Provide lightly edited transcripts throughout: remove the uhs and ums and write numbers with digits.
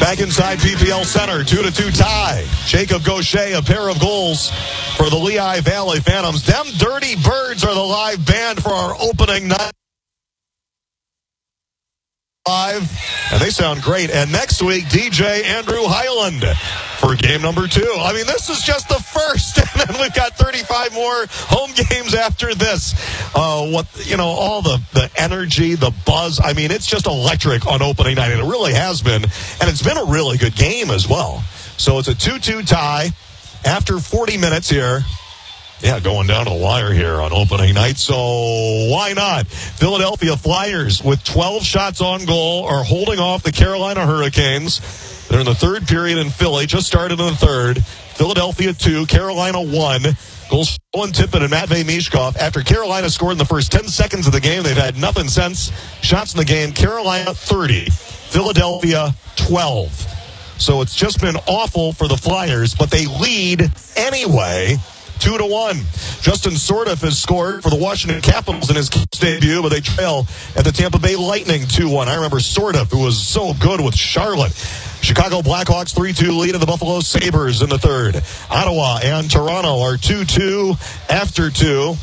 Back inside PPL Center, 2-2 tie. Jacob Gaucher, a pair of goals for the Lehigh Valley Phantoms. Them Dirty Birds are the live band for our opening night. Live, and they sound great. And next week, DJ Andrew Highland for game number 2. I mean, this is just the first, and then we've got 35 more home games after this. All the energy, the buzz. I mean, it's just electric on opening night, and it really has been. And it's been a really good game as well. So it's a 2-2 tie after 40 minutes here. Yeah, going down to the wire here on opening night, so why not? Philadelphia Flyers with 12 shots on goal are holding off the Carolina Hurricanes. They're in the third period in Philly, just started in the third. Philadelphia 2, Carolina 1. Goals Owen Tippett and Matvei Mishkov. After Carolina scored in the first 10 seconds of the game, they've had nothing since. Shots in the game, Carolina 30, Philadelphia 12. So it's just been awful for the Flyers, but they lead anyway. 2-1. Justin Sordoff has scored for the Washington Capitals in his debut, but they trail at the Tampa Bay Lightning 2-1. I remember Sordoff, who was so good with Charlotte. Chicago Blackhawks 3-2 lead of the Buffalo Sabres in the third. Ottawa and Toronto are 2-2 after 2.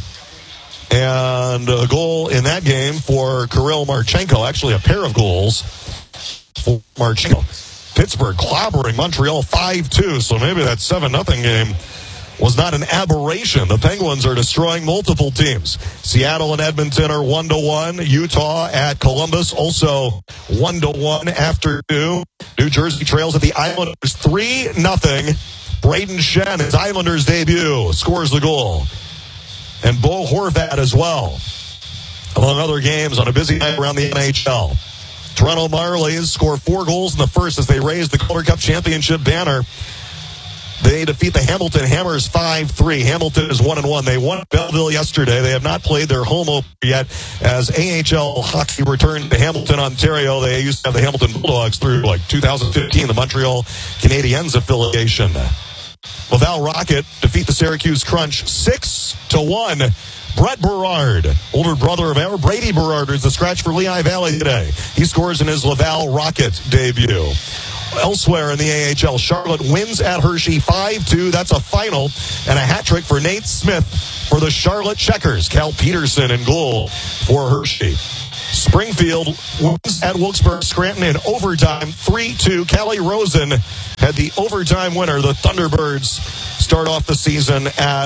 And a goal in that game for Kirill Marchenko. Actually, a pair of goals for Marchenko. Pittsburgh clobbering Montreal 5-2, so maybe that 7-0 game was not an aberration. The Penguins are destroying multiple teams. Seattle and Edmonton are 1-1. Utah at Columbus also 1-1 after 2. New Jersey trails at the Islanders 3-0. Braden Shen, his Islanders debut, scores the goal. And Bo Horvat as well, among other games on a busy night around the NHL. Toronto Marlies score 4 goals in the first as they raise the Calder Cup championship banner. They defeat the Hamilton Hammers 5-3. Hamilton is 1-1. They won Belleville yesterday. They have not played their home opener yet as AHL hockey returned to Hamilton, Ontario. They used to have the Hamilton Bulldogs through 2015, the Montreal Canadiens affiliation. Laval Rocket defeat the Syracuse Crunch 6-1. Brett Berard, older brother of Brady Berard, is the scratch for Lehigh Valley today. He scores in his Laval Rocket debut. Elsewhere in the AHL, Charlotte wins at Hershey 5-2. That's a final. And a hat trick for Nate Smith for the Charlotte Checkers. Cal Peterson in goal for Hershey. Springfield wins at Wilkes-Barre Scranton in overtime 3-2. Callie Rosen had the overtime winner. The Thunderbirds start off the season at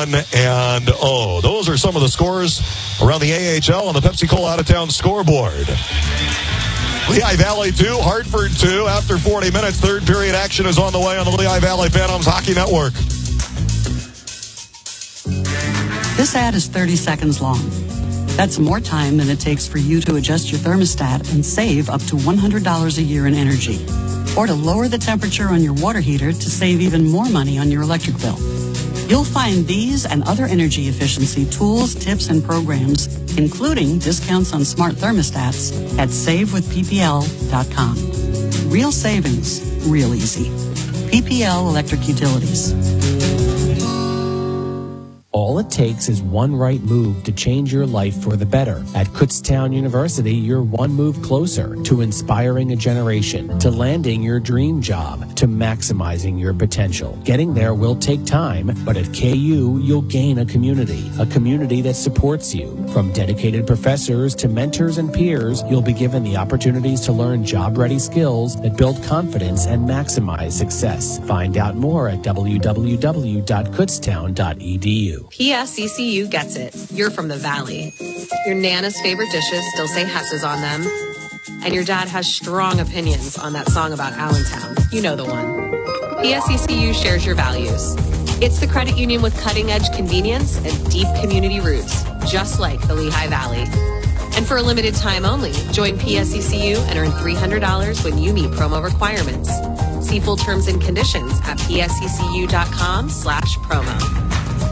1-0. Those are some of the scores around the AHL on the Pepsi-Cola out-of-town scoreboard. Lehigh Valley 2, Hartford 2. After 40 minutes, third period action is on the way on the Lehigh Valley Phantoms Hockey Network. This ad is 30 seconds long. That's more time than it takes for you to adjust your thermostat and save up to $100 a year in energy. Or to lower the temperature on your water heater to save even more money on your electric bill. You'll find these and other energy efficiency tools, tips, and programs, including discounts on smart thermostats, at SaveWithPPL.com. Real savings, real easy. PPL Electric Utilities. All it takes is one right move to change your life for the better. At Kutztown University, you're one move closer to inspiring a generation, to landing your dream job, to maximizing your potential. Getting there will take time, but at KU, you'll gain a community that supports you. From dedicated professors to mentors and peers, you'll be given the opportunities to learn job-ready skills that build confidence and maximize success. Find out more at www.kutztown.edu. PSCCU gets it. You're from the Valley. Your Nana's favorite dishes still say Hess's on them. And your dad has strong opinions on that song about Allentown. You know the one. PSCCU shares your values. It's the credit union with cutting-edge convenience and deep community roots, just like the Lehigh Valley. And for a limited time only, join PSCCU and earn $300 when you meet promo requirements. See full terms and conditions at psccu.com/promo.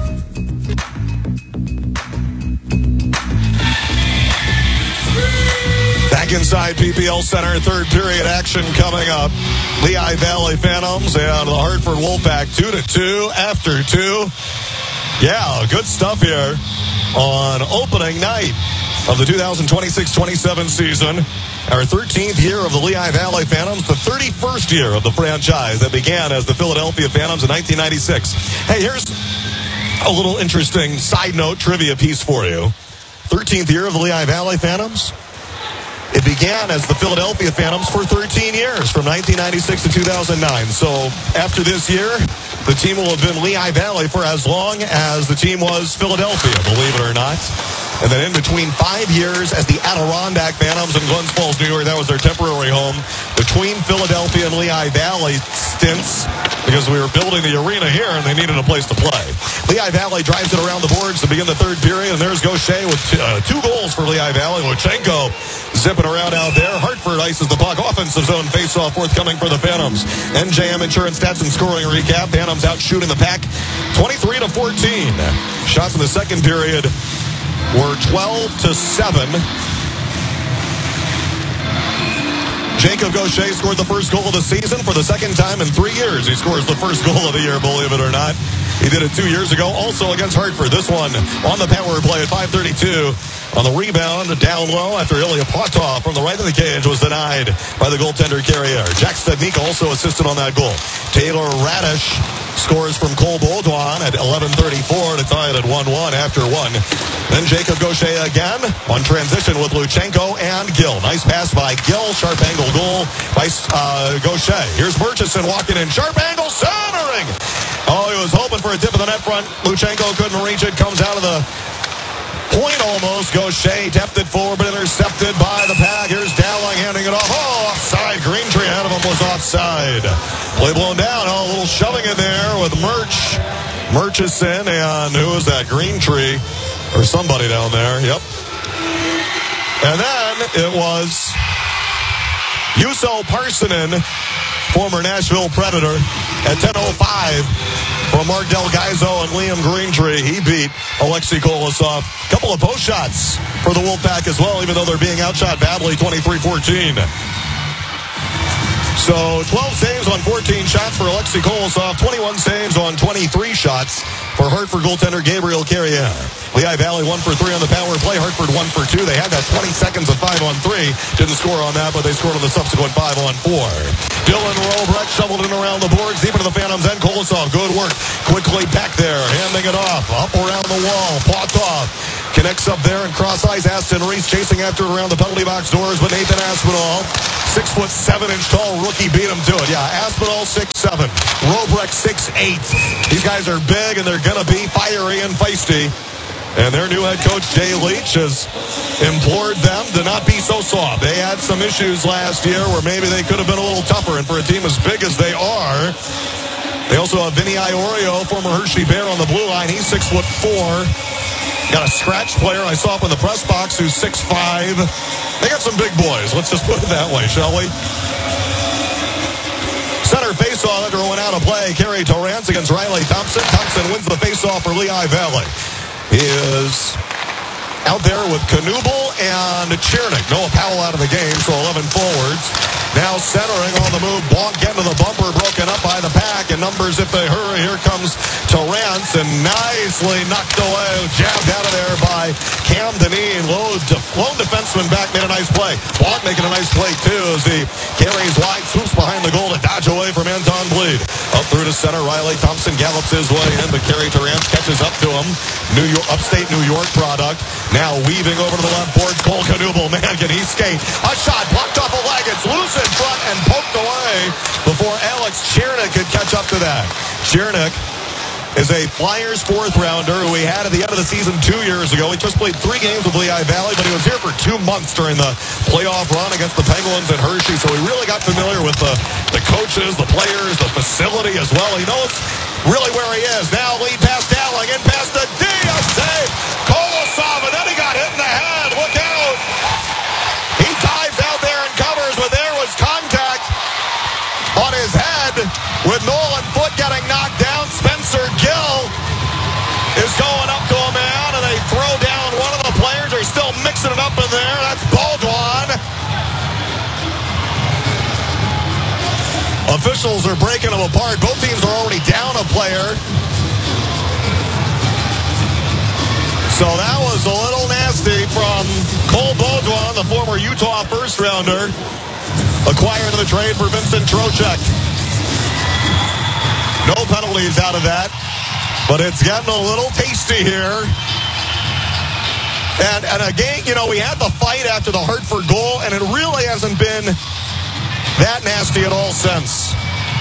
Back inside PPL Center, third period action coming up. Lehigh Valley Phantoms and the Hartford Wolfpack 2-2 after 2. Yeah, good stuff here on opening night. of the 2026-27 season. Our 13th year of the Lehigh Valley Phantoms, the 31st year of the franchise that began as the Philadelphia Phantoms in 1996. Hey, here's a little interesting side note trivia piece for you. 13th year of the Lehigh Valley Phantoms. It began as the Philadelphia Phantoms for 13 years, from 1996 to 2009. So after this year, the team will have been Lehigh Valley for as long as the team was Philadelphia, believe it or not. And then in between 5 years as the Adirondack Phantoms in Glens Falls, New York, that was their temporary home. Between Philadelphia and Lehigh Valley stints, because we were building the arena here and they needed a place to play. Lehigh Valley drives it around the boards to begin the third period, and there's Gaucher with 2 goals for Lehigh Valley. Luchenko zipping around out there. Hartford ices the puck. Offensive zone face-off forthcoming for the Phantoms. NJM Insurance Stats and Scoring Recap. Phantoms out shooting the pack 23-14. Shots in the second period were 12-7. Jacob Gaucher scored the first goal of the season for the second time in 3 years. He scores the first goal of the year, believe it or not. He did it 2 years ago, also against Hartford. This one on the power play at 5:32. On the rebound, down low after Ilya Potov from the right of the cage was denied by the goaltender Carrier. Jack Stadnik also assisted on that goal. Taylor Radish scores from Cole Baudouin at 11:34 to tie it at 1-1 after 1. Then Jacob Gaucher again on transition with Luchenko and Gill. Nice pass by Gill. Sharp angle goal by Gaucher. Here's Murchison walking in. Sharp angle centering. Oh, he was hoping for a tip of the net front. Luchenko couldn't reach it. Comes out of the point almost. Gaucher tapped it forward, but intercepted by the pack. Here's Dowling handing it off. Oh, offside. Greentree ahead of him was offside. Play blown down. Oh, a little shoving in there with Murchison, and who is that? Greentree or somebody down there. Yep. And then it was Juuso Parssinen, former Nashville Predator, at 10:05 from Mark Del Gaizo and Liam Greentree. He beat Alexei Kolosov. Couple of post shots for the Wolfpack as well, even though they're being outshot badly, 23-14. So 12 saves on 14 shots for Alexei Kolosov, 21 saves on 23 shots for Hartford goaltender Gabriel Carrier. Lehigh Valley 1 for 3 on the power play. Hartford 1 for 2. They had that 20 seconds of 5-on-3. Didn't score on that, but they scored on the subsequent 5-on-4. Dylan Robrecht shoveled in around the boards, deep into the Phantoms and Kolosov. Good work. Quickly back there, handing it off. Up around the wall. Potov connects up there and cross eyes. Aston Reese chasing after it around the penalty box doors, but Nathan Aspinall, 6'7" tall rookie, beat him to it. Yeah, Aspinall 6'7", Robrecht 6'8". These guys are big and they're gonna be fiery and feisty. And their new head coach, Jay Leach, has implored them to not be so soft. They had some issues last year where maybe they could have been a little tougher. And for a team as big as they are, they also have Vinny Iorio, former Hershey Bear, on the blue line. He's 6'4". Got a scratch player I saw up in the press box who's 6'5". They got some big boys. Let's just put it that way, shall we? Center faceoff after it went out of play. Kerry Torrance against Riley Thompson. Thompson wins the faceoff for Lehigh Valley. He is out there with Knuble and Chernick. Noah Powell out of the game, so 11 forwards. Now centering on the move. Blanc getting to the bumper, broken up by the pack. And numbers if they hurry. Here comes Torrance, and nicely knocked away. Jabbed out of there by Cam Deneen. Lone defenseman back, made a nice play. Blanc making a nice play, too, as he carries wide, swoops behind the goal to dodge away from Anton Bleed. Up through to center, Riley Thompson gallops his way in, but Kerry Torrance catches up to him. Upstate New York product. Now weaving over to the left board. Cole Knuble, man, can he skate? A shot blocked off a leg. It's loose in front and poked away before Alex Chernick could catch up to that. Chernick is a Flyers fourth rounder who we had at the end of the season 2 years ago. He just played 3 games with Lehigh Valley, but he was here for 2 months during the playoff run against the Penguins and Hershey, so he really got familiar with the coaches, the players, the facility as well. He knows really where he is. Now lead pass Dowling, in past the D, a save! Kolosov, and then he got hit in the head. Look out! He dives out there and covers, but there was contact on his head with Nolan Foote getting knocked down. Spencer Gill is going up to a man, and they throw down one of the players. They're still mixing it up in there. That's Baudouin. Officials are breaking them apart. Both teams are already down a player. So that was a little nasty from Cole Baudouin, the former Utah first-rounder, acquired in the trade for Vincent Trocheck. No penalties out of that, but it's gotten a little tasty here. And again, you know, we had the fight after the Hartford goal, and it really hasn't been that nasty at all since.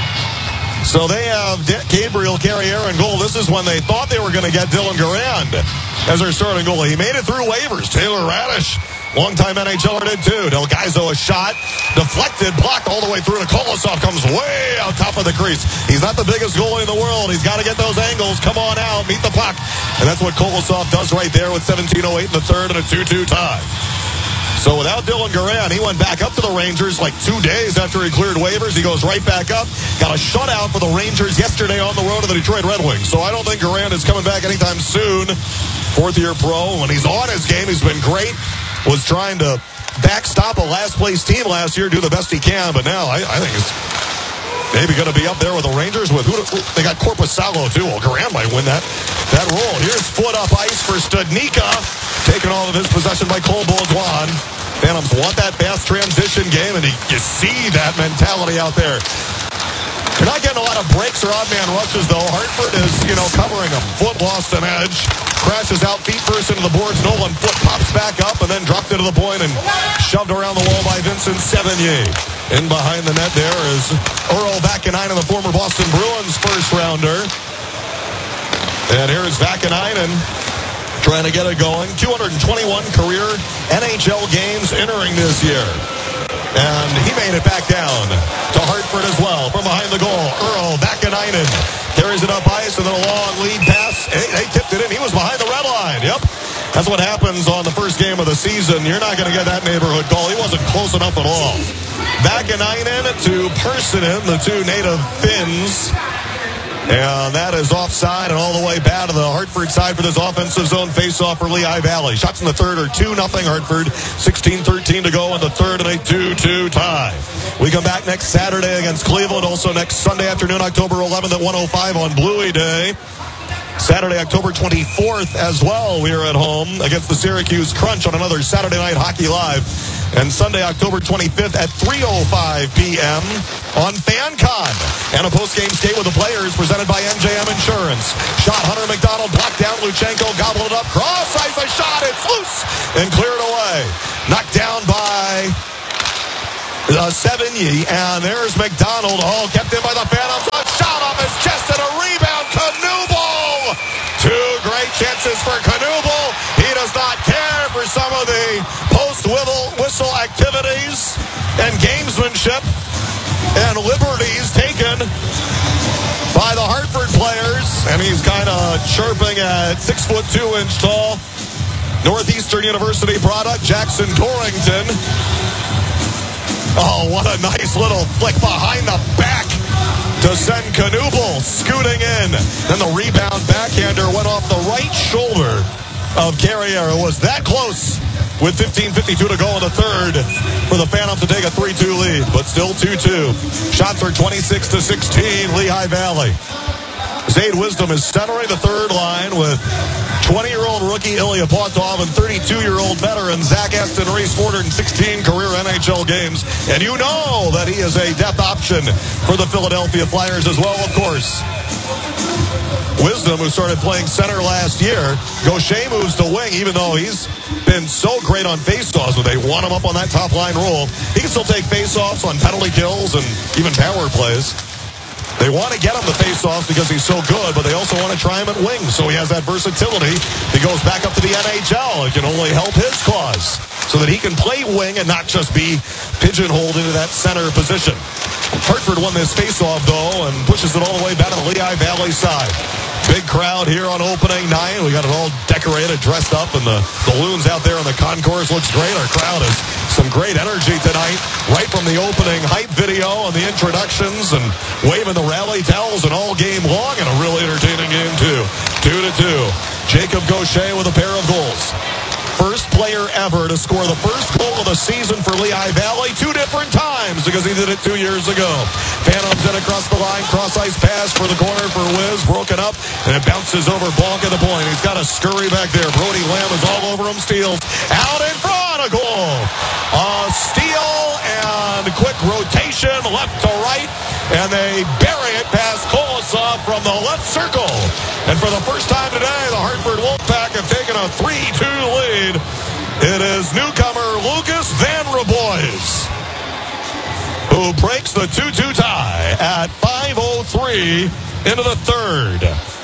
So they have Gabriel Carriere in goal. This is when they thought they were going to get Dylan Garand as their starting goalie. He made it through waivers. Taylor Radish, longtime NHLer, did too. Del Gaizo, a shot, deflected, blocked all the way through to Kolosov, comes way out top of the crease. He's not the biggest goalie in the world. He's got to get those angles. Come on out, meet the puck. And that's what Kolosov does right there with 17:08 in the third and a 2-2 tie. So without Dylan Garand, he went back up to the Rangers like 2 days after he cleared waivers. He goes right back up. Got a shutout for the Rangers yesterday on the road to the Detroit Red Wings. So I don't think Garand is coming back anytime soon. Fourth-year pro. When he's on his game, he's been great. Was trying to backstop a last-place team last year, do the best he can. But now I think he's maybe going to be up there with the Rangers. With who they got Korpisalo, too. Well, Garand might win that role. Here's foot up ice for Studnicka. Taken all of his possession by Cole Baudouin. Phantoms want that fast transition game, and you see that mentality out there. They're not getting a lot of breaks or odd man rushes, though. Hartford is, covering him. Foot lost an edge. Crashes out feet first into the boards. Nolan Foot pops back up and then dropped into the point and shoved around the wall by Vincent Sevigny. In behind the net there is Earl Vakanainen, the former Boston Bruins first-rounder. And here's Vakanainen trying to get it going. 221 career NHL games entering this year. And he made it back down to Hartford as well. From behind the goal, Earl Vakanainen carries it up ice and then a long lead pass. They tipped it in. He was behind the red line. Yep. That's what happens on the first game of the season. You're not going to get that neighborhood goal. He wasn't close enough at all. Vakanainen to Persinen, the two native Finns. And that is offside and all the way back to the Hartford side for this offensive zone face-off for Lehigh Valley. Shots in the third are 2-0 Hartford. 16-13 to go in the third and a 2-2 tie. We come back next Saturday against Cleveland. Also next Sunday afternoon, October 11th at 1:05 on Bluey Day. Saturday, October 24th as well, we are at home against the Syracuse Crunch on another Saturday Night Hockey Live. And Sunday, October 25th at 3:05 p.m. on FanCon. And a post-game skate with the players presented by MJM Insurance. Shot Hunter McDonald, blocked down Luchenko, gobbled it up, cross-ice a shot, it's loose, and cleared away. Knocked down by Sevigny, and there's McDonald, kept in by the Phantoms, a shot off his chest and a rebound, Knuble! Two great chances for Knuble. He does not care for some of the post-whistle activities and gamesmanship and liberties taken by the Hartford players, and he's kind of chirping at 6'2" tall Northeastern University product, Jackson Torrington. Oh, what a nice little flick behind the back to send Knuble scooting in. Then the rebound backhander went off the right shoulder of Carriere. It was that close with 15:52 to go in the third for the Phantoms to take a 3-2 lead, but still 2-2. Shots are 26-16, Lehigh Valley. Zade Wisdom is centering the third line with 20-year-old rookie Ilya Potov and 32-year-old veteran Zach Aston Reese, 416 career NHL games. And you know that he is a depth option for the Philadelphia Flyers as well, of course. Wisdom, who started playing center last year, Gaucher moves to wing, even though he's been so great on faceoffs when they want him up on that top line role. He can still take faceoffs on penalty kills and even power plays. They want to get him the faceoffs because he's so good, but they also want to try him at wing, so he has that versatility. He goes back up to the NHL. It can only help his cause so that he can play wing and not just be pigeonholed into that center position. Hartford won this faceoff, though, and pushes it all the way back to the Lehigh Valley side. Big crowd here on opening night. We got it all decorated, dressed up, and the balloons out there on the concourse looks great. Our crowd has some great energy tonight, right from the opening hype video and the introductions and waving the rally towels and all game long, and a really entertaining game, too. 2-2. Jacob Gaucher with a pair of goals. First player ever to score the first goal of the season for Lehigh Valley 2 different times because he did it 2 years ago. Phantoms in across the line. Cross-ice pass for the corner for Wiz. Broken up, and it bounces over Bonk at the point. He's got a scurry back there. Brody Lamb is all over him. Steals out in front. A goal. A steal and quick rotation left to right. And they bury it past Kolosov from the left circle. And for the first time today, the Hartford Wolfpack have taken a 3-2 lead. It is newcomer Lucas Van Reboys who breaks the 2-2 tie at 5:03 into the third.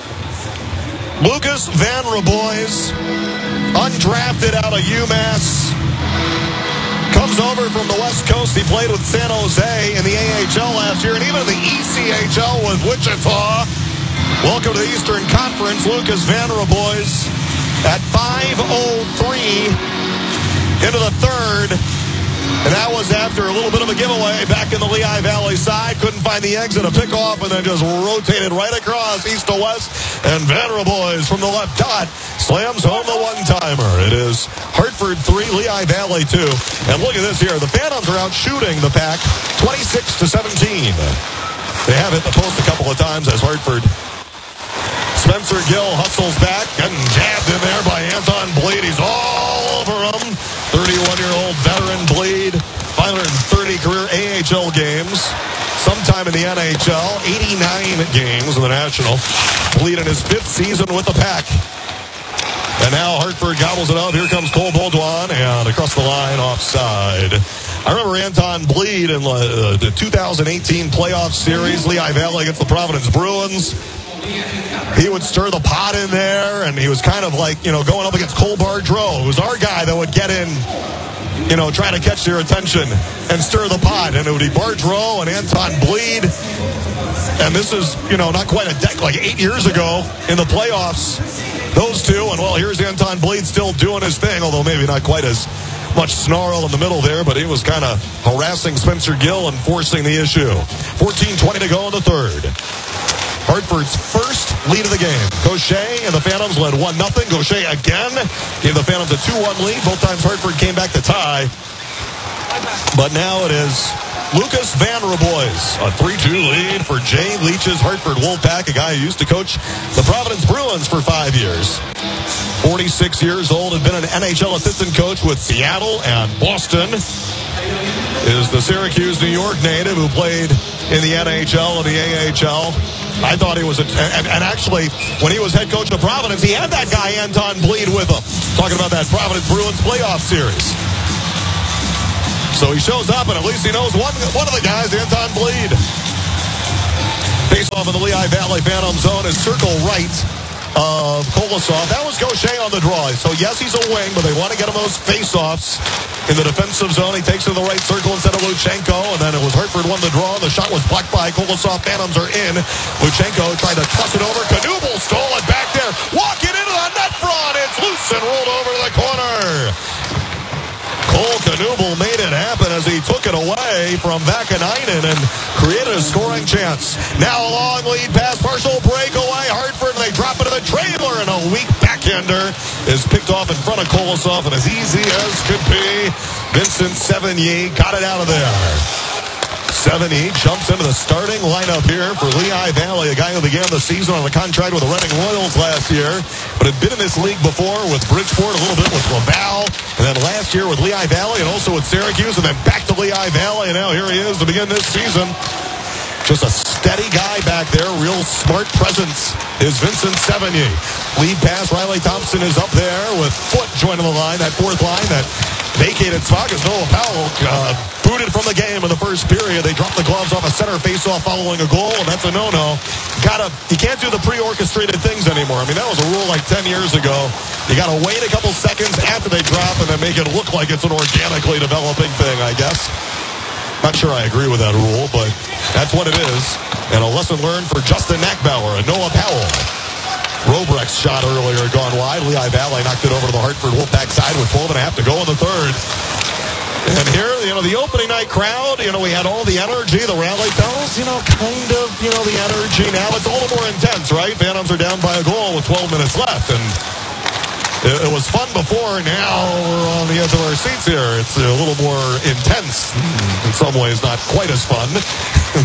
Lucas Van Reboys, undrafted out of UMass, comes over from the West Coast. He played with San Jose in the AHL last year and even in the ECHL with Wichita. Welcome to the Eastern Conference, Lucas Van Reboys at 5:03 into the third. And that was after a little bit of a giveaway back in the Lehigh Valley side. Couldn't find the exit, a pickoff, and then just rotated right across east to west. And Van Reboys from the left dot slams home the one-timer. It is Hartford 3, Lehigh Valley 2. And look at this here. The Phantoms are out shooting the Pack 26-17. They have hit the post a couple of times as Hartford. Spencer Gill hustles back, getting jabbed in there by Anton Bleed. He's all over him. 31-year-old veteran Bleed, 530 career AHL games, sometime in the NHL, 89 games in the National. Bleed in his 5th season with the Pack. And now Hartford gobbles it up. Here comes Cole Baudouin, and across the line, offside. I remember Anton Bleed in the 2018 playoff series, Lehigh Valley against the Providence Bruins. He would stir the pot in there, and he was kind of like, going up against Cole Bardreau. It was our guy that would get in, try to catch their attention and stir the pot. And it would be Bardreau and Anton Bleed. And this is, not quite a deck, like 8 years ago in the playoffs. Those two, and well, here's Anton Bleed still doing his thing, although maybe not quite as much snarl in the middle there, but he was kind of harassing Spencer Gill and forcing the issue. 14:20 to go in the third. Hartford's first lead of the game. Gaucher and the Phantoms led 1-0. Gaucher again gave the Phantoms a 2-1 lead. Both times Hartford came back to tie. But now it is Lucas Van Reboys, a 3-2 lead for Jay Leach's Hartford Wolfpack, a guy who used to coach the Providence Bruins for 5 years. 46 years old, had been an NHL assistant coach with Seattle and Boston. Is the Syracuse, New York native who played in the NHL and the AHL. I thought he was, and actually, when he was head coach of Providence, he had that guy Anton Bleed with him. Talking about that Providence Bruins playoff series. So he shows up, and at least he knows one of the guys, Anton Bleed. Face off in the Lehigh Valley Phantom zone is circle right of Kolosov. That was Gaucher on the draw. So yes, he's a wing, but they want to get him those face-offs in the defensive zone. He takes to the right circle instead of Luchenko, and then it was Hartford won the draw. The shot was blocked by Kolosov. Phantoms are in. Luchenko tried to toss it over. Knuble stole it back there. Walking into the net front. It's loose and rolled over to the corner. Cole Knuble made it happen as he took it away from Vakanainen and created a scoring chance. Now a long lead pass, partial breakaway. Hartford, they drop it to the trailer, and a weak backhander is picked off in front of Kolosov, and as easy as could be, Vincent Sevigny got it out of there. Sevigny jumps into the starting lineup here for Lehigh Valley, a guy who began the season on a contract with the Reading Royals last year, but had been in this league before with Bridgeport, a little bit with Laval, and then last year with Lehigh Valley and also with Syracuse, and then back to Lehigh Valley, and now here he is to begin this season. Just a steady guy back there, real smart presence is Vincent Sevigny. Lead pass, Riley Thompson is up there with Foot joining the line, that fourth line that vacated spot because Noah Powell booted from the game in the first period. They dropped the gloves off a center faceoff following a goal, and that's a no-no. You can't do the pre-orchestrated things anymore. I mean, that was a rule like 10 years ago. You got to wait a couple seconds after they drop and then make it look like it's an organically developing thing, I guess. Not sure I agree with that rule, but that's what it is. And a lesson learned for Justin Nackbauer and Noah Powell. Robrecht's shot earlier gone wide. Lehigh Valley knocked it over to the Hartford Wolfpack side with 12.5 to go in the third. And here, the opening night crowd, we had all the energy, the rally bells, kind of, the energy. Now it's a little more intense, right? Phantoms are down by a goal with 12 minutes left, and it was fun before. Now we're on the edge of our seats here. It's a little more intense. In some ways, not quite as fun.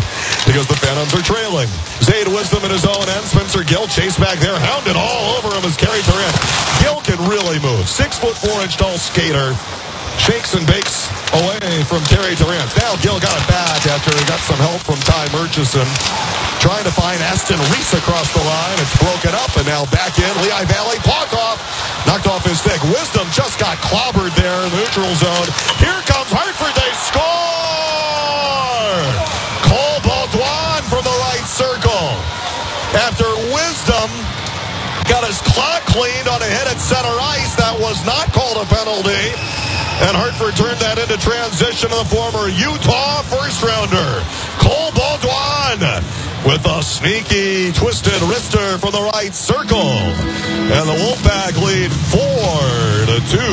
because the Phantoms are trailing. Zayd Wisdom in his own end. Spencer Gill chased back there, hounded all over him as Kerry Durant. Gill can really move. 6'4" tall skater. Shakes and bakes away from Kerry Durant. Now Gill got it back after he got some help from Ty Murchison. Trying to find Aston Reese across the line. It's broken up, and now back in. Lehigh Valley, Pokoff knocked off his stick. Wisdom just got clobbered there in the neutral zone. Here comes Hartford. They score! Cole Baudouin from the right circle. After Wisdom got his clock cleaned on a hit at center ice, that was not called a penalty. And Hartford turned that into transition to the former Utah first-rounder, Cole Baudouin, with a sneaky, twisted wrister from the right circle. And the Wolfpack lead 4-2.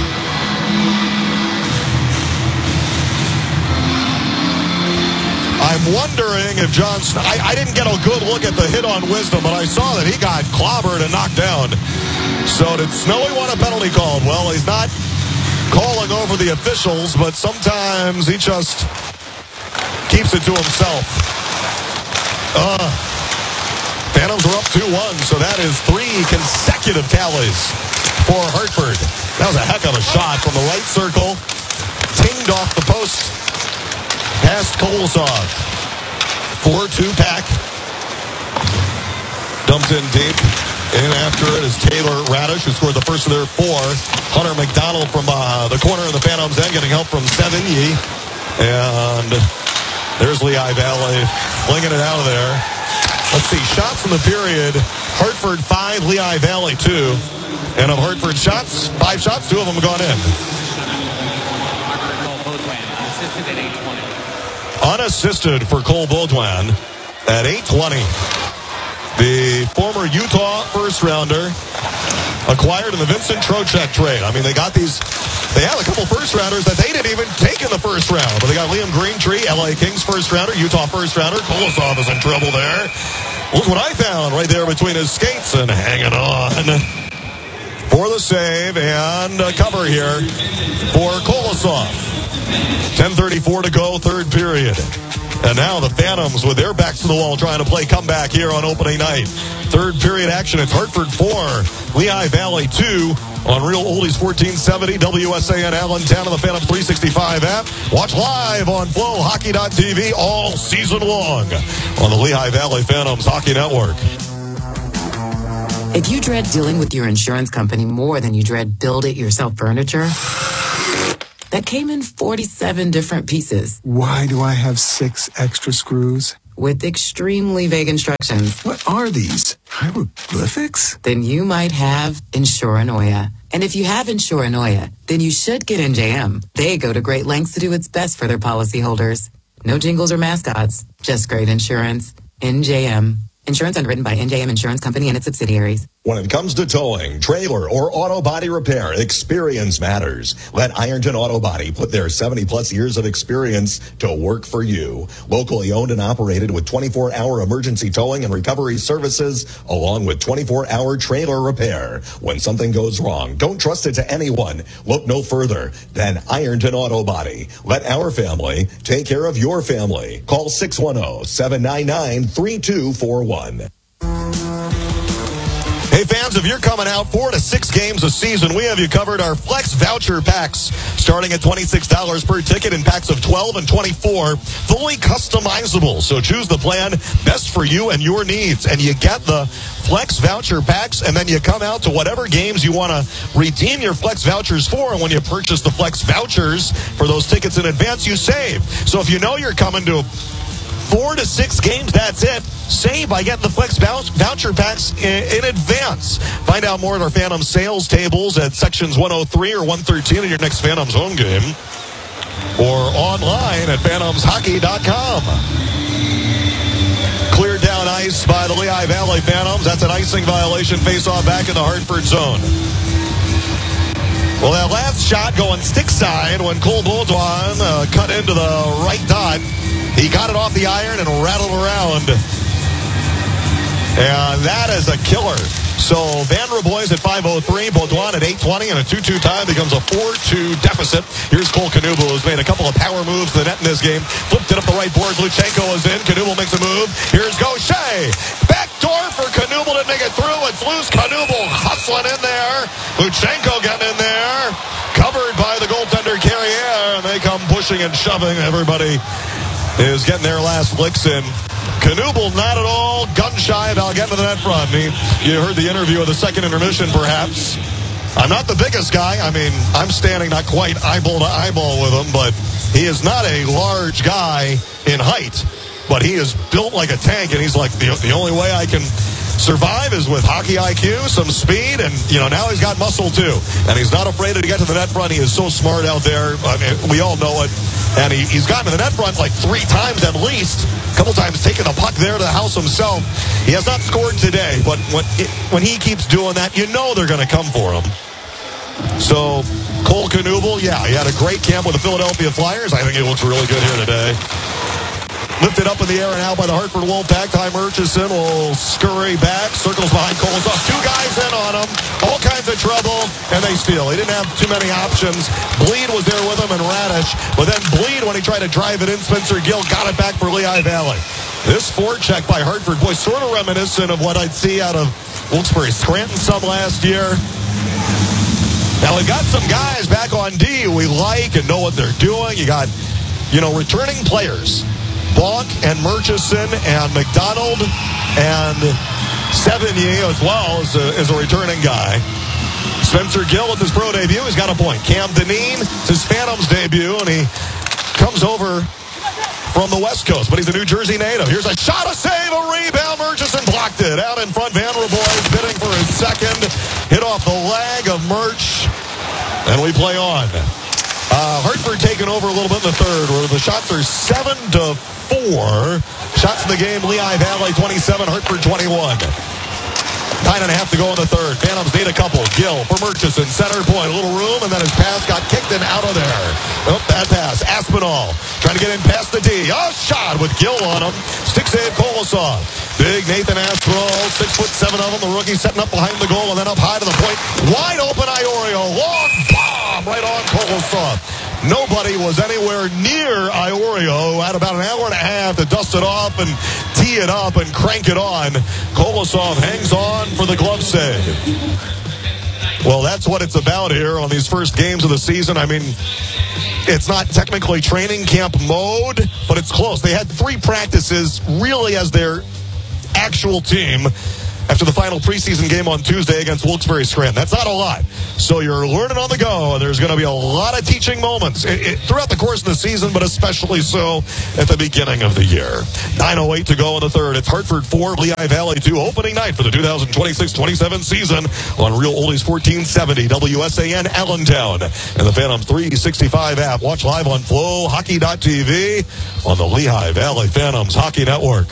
I'm wondering if Johnson... I didn't get a good look at the hit on Wisdom, but I saw that he got clobbered and knocked down. So did Snowy want a penalty called? Well, he's not calling over the officials, but sometimes he just keeps it to himself. Phantoms are up 2-1, so that is 3 consecutive tallies for Hartford. That was a heck of a shot from the right circle. Tinged off the post. Past Kolosov. 4-2 pack. Dumped in deep. In after it is Taylor Radish, who scored the first of their 4. Hunter McDonald from the corner of the Phantoms end, getting help from Sevigny. And there's Lehigh Valley flinging it out of there. Let's see, shots in the period. Hartford 5, Lehigh Valley 2. And of Hartford shots, 5 shots, 2 of them have gone in. Unassisted for Cole Baudouin at 8:20. The former Utah first-rounder acquired in the Vincent Trocheck trade. I mean, they had a couple first-rounders that they didn't even take in the first round. But they got Liam Greentree, LA Kings first-rounder, Utah first-rounder. Kolosov is in trouble there. Look what I found right there between his skates and hanging on for the save and a cover here for Kolosov. 10:34 to go, third period. And now the Phantoms with their backs to the wall trying to play comeback here on opening night. Third period action. It's Hartford 4, Lehigh Valley 2 on Real Oldies 1470, WSAN Allentown, and the Phantom 365 app. Watch live on FlowHockey.tv all season long on the Lehigh Valley Phantoms Hockey Network. If you dread dealing with your insurance company more than you dread build-it-yourself furniture, that came in 47 different pieces. Why do I have 6 extra screws? With extremely vague instructions. What are these? Hieroglyphics? Then you might have Insuranoia. And if you have Insuranoia, then you should get NJM. They go to great lengths to do what's best for their policyholders. No jingles or mascots, just great insurance. NJM. Insurance underwritten by NJM Insurance Company and its subsidiaries. When it comes to towing, trailer, or auto body repair, experience matters. Let Ironton Auto Body put their 70-plus years of experience to work for you. Locally owned and operated with 24-hour emergency towing and recovery services, along with 24-hour trailer repair. When something goes wrong, don't trust it to anyone. Look no further than Ironton Auto Body. Let our family take care of your family. Call 610-799-3241. Hey fans, if you're coming out 4 to 6 games a season, we have you covered. Our Flex voucher packs starting at $26 per ticket in packs of 12 and 24, fully customizable. So choose the plan best for you and your needs. And you get the Flex voucher packs, and then you come out to whatever games you want to redeem your Flex vouchers for. And when you purchase the Flex vouchers for those tickets in advance, you save. So if you know you're coming to 4 to 6 games, that's it. Save by getting the Flex voucher packs in advance. Find out more at our Phantom sales tables at sections 103 or 113 in your next Phantoms home game, or online at phantomshockey.com. Cleared down ice by the Lehigh Valley Phantoms. That's an icing violation. Face-off back in the Hartford zone. Well, that last shot going stick side when Cole Baudouin cut into the right dot. He got it off the iron and rattled around And that is a killer. So Van Reboys at 5:03, Baudouin at 8:20, and a 2-2 tie becomes a 4-2 deficit. Here's Cole Knuble, who's made a couple of power moves to the net in this game. Flipped it up the right board. Luchenko is in. Knuble makes a move. Here's Gaucher. Backdoor for Knuble. Didn't make it through. It's loose. Knuble hustling in there. Luchenko getting in there. Covered by the goaltender Carrier, and they come pushing and shoving. Everybody is getting their last licks in. Knuble not at all gun-shy about getting to the net front. You heard the interview of the second intermission, perhaps. I'm not the biggest guy. I mean, I'm standing not quite eyeball to eyeball with him, but he is not a large guy in height. But he is built like a tank, and he's like, the only way I can survive is with hockey IQ, some speed, and, now he's got muscle, too. And he's not afraid to get to the net front. He is so smart out there. I mean, we all know it. And he's gotten to the net front like 3 times at least. A couple times taking the puck there to the house himself. He has not scored today, but when he keeps doing that, they're going to come for him. So, Cole Knuble, he had a great camp with the Philadelphia Flyers. I think he looks really good here today. Lifted up in the air and out by the Hartford Wolfpack. Ty Murchison will scurry back, circles behind Kolosov. 2 guys in on him, all kinds of trouble, and they steal. He didn't have too many options. Bleed was there with him and Radish, but then Bleed, when he tried to drive it in, Spencer Gill got it back for Lehigh Valley. This forecheck by Hartford, boy, sort of reminiscent of what I'd see out of Wilkes-Barre Scranton some last year. Now, we've got some guys back on D we like and know what they're doing. You got, returning players. Bonk and Murchison and McDonald and Sevigny as well as a returning guy. Spencer Gill with his pro debut. He's got a point. Cam Dineen, it's his Phantoms debut, and he comes over from the West Coast, but he's a New Jersey native. Here's a shot, a save, a rebound. Murchison blocked it. Out in front, Van Reboys bidding for his second. Hit off the leg of Murch, and we play on. Hartford taking over a little bit in the third, where the shots are 7-4. Shots in the game, Lehigh Valley 27, Hartford 21. 9.5 to go in the third. Phantoms need a couple. Gill for Murchison, center point, a little room, and then his pass got kicked and out of there. Oh, bad pass. Aspinall trying to get in past the D. A shot with Gill on him. Stick save, Kolosov. Big Nathan Aspinall, 6'7" of him, the rookie setting up behind the goal and then up high to the point. Wide open Iorio. Long bomb right on Kolosov. Nobody was anywhere near Iorio. Had about an hour and a half to dust it off and tee it up and crank it on. Kolosov hangs on for the glove save. Well, that's what it's about here on these first games of the season. I mean, it's not technically training camp mode, but it's close. They had 3 practices really as their actual team after the final preseason game on Tuesday against Wilkes-Barre Scranton. That's not a lot. So you're learning on the go. There's going to be a lot of teaching moments throughout the course of the season, but especially so at the beginning of the year. 9:08 to go in the third. It's Hartford 4, Lehigh Valley 2, opening night for the 2026-27 season on Real Oldies 1470, WSAN Allentown, and the Phantoms 365 app. Watch live on FlowHockey.tv on the Lehigh Valley Phantoms Hockey Network.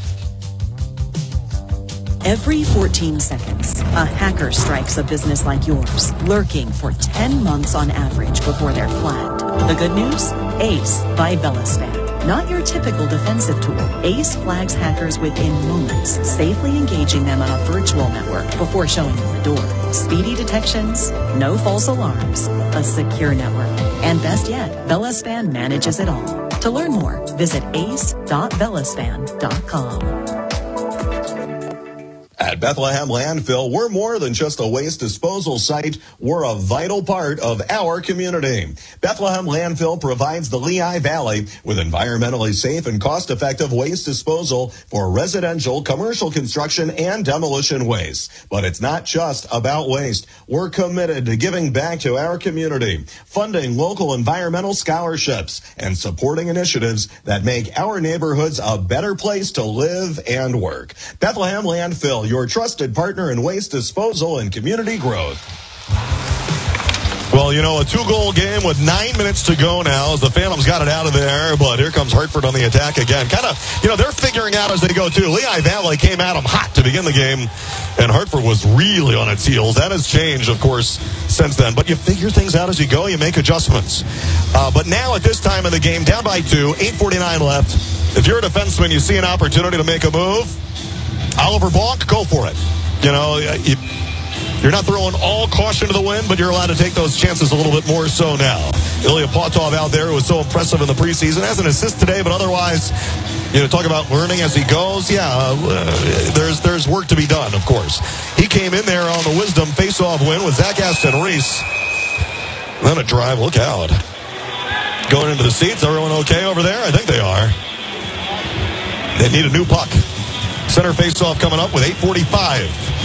Every 14 seconds, a hacker strikes a business like yours, lurking for 10 months on average before they're flagged. The good news? Ace by Velaspan. Not your typical defensive tool. Ace flags hackers within moments, safely engaging them on a virtual network before showing them the door. Speedy detections, no false alarms, a secure network. And best yet, Velaspan manages it all. To learn more, visit ace.velaspan.com. At Bethlehem Landfill, we're more than just a waste disposal site. We're a vital part of our community. Bethlehem Landfill provides the Lehigh Valley with environmentally safe and cost-effective waste disposal for residential, commercial construction, and demolition waste. But it's not just about waste. We're committed to giving back to our community, funding local environmental scholarships, and supporting initiatives that make our neighborhoods a better place to live and work. Bethlehem Landfill, your trusted partner in waste disposal and community growth. Well, a 2-goal game with 9 minutes to go now as the Phantoms got it out of there, but here comes Hartford on the attack again. Kind of, they're figuring out as they go, too. Lehigh Valley came at them hot to begin the game, and Hartford was really on its heels. That has changed, of course, since then. But you figure things out as you go. You make adjustments. But now at this time of the game, down by 2, 8:49 left. If you're a defenseman, you see an opportunity to make a move. Oliver Bonk, go for it. You know, you're not throwing all caution to the wind, but you're allowed to take those chances a little bit more so now. Ilya Potov out there, who was so impressive in the preseason, has an assist today, but otherwise, you know, talk about learning as he goes. Yeah, there's work to be done, of course. He came in there on the Wisdom face-off win with Zach Aston-Reese. Then a drive, look out. Going into the seats, everyone okay over there? I think they are. They need a new puck. Center face-off coming up with 8:45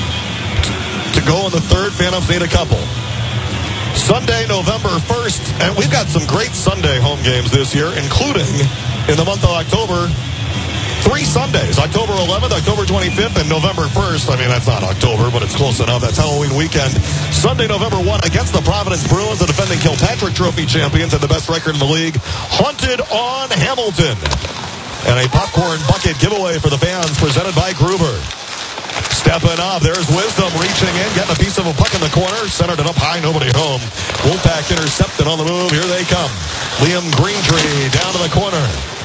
to go in the third. Phantoms need a couple. Sunday, November 1st, and we've got some great Sunday home games this year, including in the month of October, 3 Sundays, October 11th, October 25th, and November 1st. I mean, that's not October, but it's close enough. That's Halloween weekend. Sunday, November 1, against the Providence Bruins, the defending Kilpatrick Trophy champions and the best record in the league, hunted on Hamilton. And a popcorn bucket giveaway for the fans presented by Gruber. Stepping up, there's Wisdom reaching in, getting a piece of a puck in the corner, centered it up high, nobody home. Wolfpack intercepted on the move, here they come. Liam Greentree down to the corner.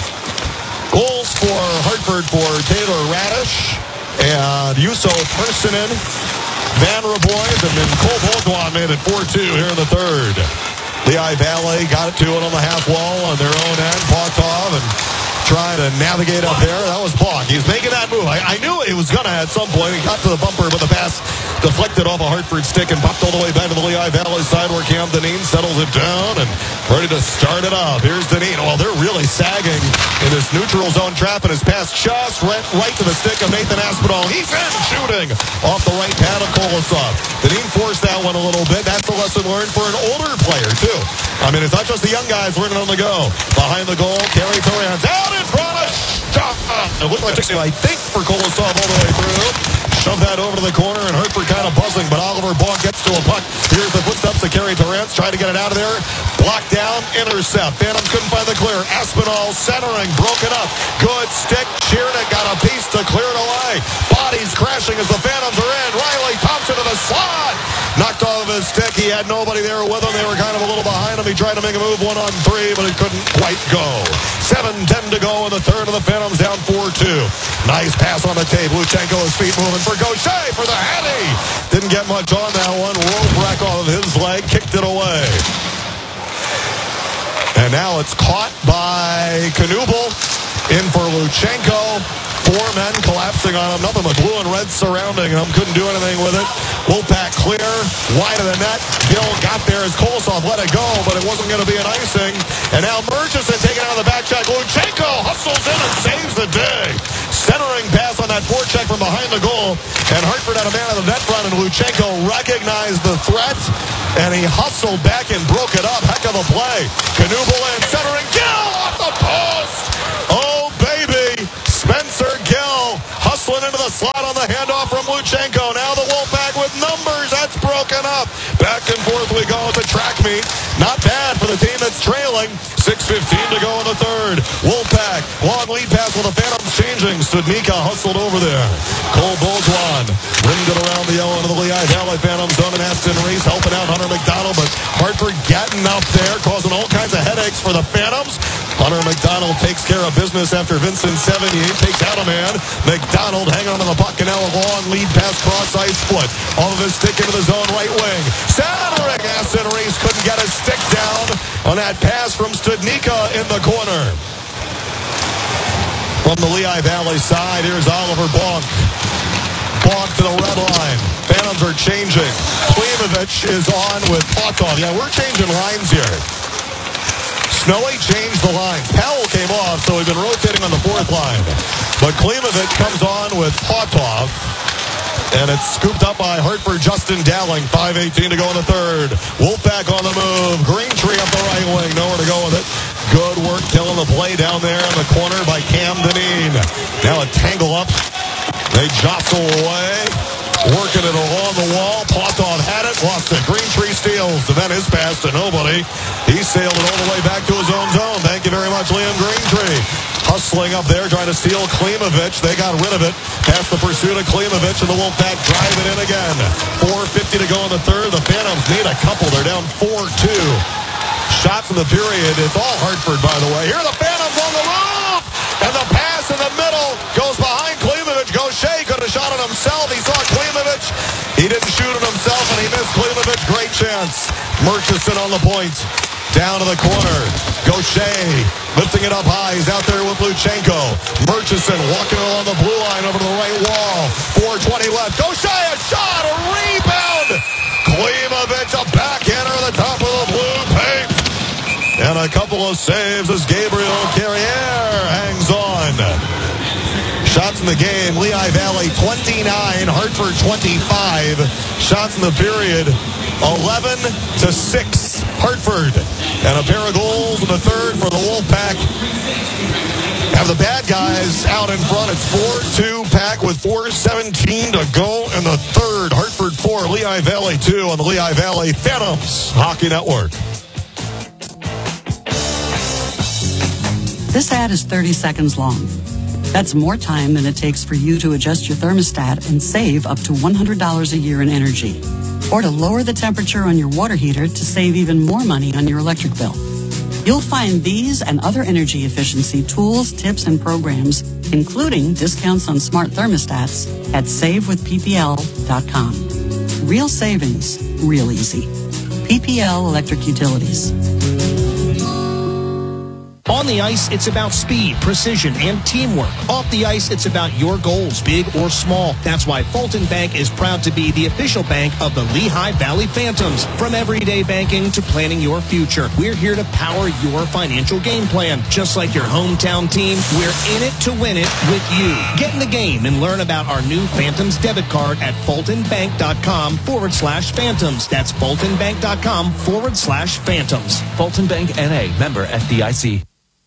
Goals for Hartford for Taylor Radish and Juuso Persinen, Van Rabois, and then Cole Boltwan made it 4-2 here in the third. Lehigh Valley got it to it on the half wall on their own end. Potov and trying to navigate up there. That was Bonk. He's making that move. I knew it was going to at some point. He got to the bumper, but the pass deflected off a Hartford stick and popped all the way back to the Lehigh Valley side where Cam Dineen settles it down and ready to start it up. Here's Dineen. Well, they're really sagging in this neutral zone trap, and his pass just right to the stick of Nathan Aspinall. He's in shooting off the right pad of Kolosov. Dineen forced that one a little bit. That's a lesson learned for an older player, too. I mean, it's not just the young guys learning on the go. Behind the goal, Kerry Torrance out in front of shot. It looked like, I think, for Kolosov all the way through. Shove that over to the corner, and Hartford kind of buzzing, but Oliver Bonk gets to a puck. Here's the footsteps of Kerry Torrance, trying to get it out of there. Blocked down, intercept. Phantoms couldn't find the clear. Aspinall centering, broken up. Good stick. Chiernik got a piece to clear it away. Bodies crashing as the Phantoms are in. Riley Thompson to the slot. Knocked off his stick. He had nobody there with him. They were kind of a little behind him. He tried to make a move 1-on-3, but it couldn't quite go. 7:10 to go in the third of the Phantoms down 4-2. Nice pass on the tape. Luchenko, his feet moving for Gaucher for the heady. Didn't get much on that one. Rope rack off of his leg. Kicked it away. And now it's caught by Knuble. In for Luchenko. 4 men collapsing on him. Nothing but blue and red surrounding him. Couldn't do anything with it. Wolfpack clear. Wide of the net. Gill got there as Kolosov let it go, but it wasn't going to be an icing. And now Murchison taken out of the back check. Luchenko hustles in and saves the day. Centering pass on that forecheck from behind the goal. And Hartford had a man on the net front, and Luchenko recognized the threat, and he hustled back and broke it up. Heck of a play. Knuble in, centering. Gill off the post. Oh, baby. Spencer Gill hustling into the slot on the handoff from Luchenko. Now the Wolfpack with numbers. That's broken up. Back and forth we go at the track meet. Not bad for the team that's trailing. 6:15 to go in the third. Wolfpack, long lead pass with the Phantoms changing. Studnicka hustled over there. Cole Boltwan ringed it around the yellow into the Lehigh Valley Phantoms. Donovan Aston-Reese helping out Hunter McDonald, but Hartford getting up there, causing all kinds of headaches for the Phantoms. Hunter McDonald takes care of business after Vincent Sevigny takes out a man. McDonald hanging on to the puck, and now a long lead pass cross ice foot. All of his stick into the zone right wing. Centering, Aston-Reese couldn't get his stick down on that pass from Studnicka in the corner. From the Lehigh Valley side, here's Oliver Bonk. Bonk to the red line. Phantoms are changing. Klimovich is on with Potov. Yeah, we're changing lines here. Snowy changed the lines. Powell came off, so we've been rotating on the fourth line. But Klimovich comes on with Potov. And it's scooped up by Hartford Justin Dowling. 5:18 to go in the third. Wolfpack on the move. Greentree up the right wing. Nowhere to go with it. Good work killing the play down there in the corner by Cam Dineen. Now a tangle up. They jostle away. Working it along the wall. Potov had it. Lost it. Greentree steals. And then his pass to nobody. He sailed it all the way back to his own zone. Thank you very much, Liam Greentree. Hustling up there, trying to steal Klimovich. They got rid of it. Past the pursuit of Klimovich, and the Wolfpack drive it in again. 4:50 to go in the third. The Phantoms need a couple. They're down 4-2. Shots in the period. It's all Hartford, by the way. Here are the Phantoms on the move. And the pass in the middle goes behind Klimovich. Gaucher could have shot chance. Murchison on the point. Down to the corner. Gaucher lifting it up high. He's out there with Luchenko. Murchison walking along the blue line over to the right wall. 4:20 left. Gaucher, a shot, a rebound. Klimovich, a backhander at the top of the blue paint. And a couple of saves as Gabriel Carrier hangs on. Shots in the game, Lehigh Valley 29, Hartford 25. Shots in the period, 11-6, Hartford. And a pair of goals in the third for the Wolfpack. Have the bad guys out in front. It's 4-2 Pack with 4:17 to go in the third. Hartford 4, Lehigh Valley 2 on the Lehigh Valley Phantoms Hockey Network. This ad is 30 seconds long. That's more time than it takes for you to adjust your thermostat and save up to $100 a year in energy. Or to lower the temperature on your water heater to save even more money on your electric bill. You'll find these and other energy efficiency tools, tips, and programs, including discounts on smart thermostats, at savewithppl.com. Real savings, real easy. PPL Electric Utilities. On the ice, it's about speed, precision, and teamwork. Off the ice, it's about your goals, big or small. That's why Fulton Bank is proud to be the official bank of the Lehigh Valley Phantoms. From everyday banking to planning your future, we're here to power your financial game plan. Just like your hometown team, we're in it to win it with you. Get in the game and learn about our new Phantoms debit card at fultonbank.com/Phantoms. That's fultonbank.com/Phantoms. Fulton Bank N.A., member FDIC.